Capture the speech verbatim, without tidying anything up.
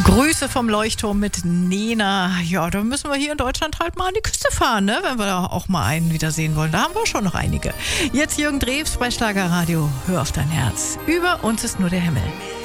Grüße vom Leuchtturm mit Nena. Ja, da müssen wir hier in Deutschland halt mal an die Küste fahren, ne? Wenn wir da auch mal einen wiedersehen wollen. Da haben wir schon noch einige. Jetzt Jürgen Drews bei Schlagerradio. Hör auf dein Herz. Über uns ist nur der Himmel.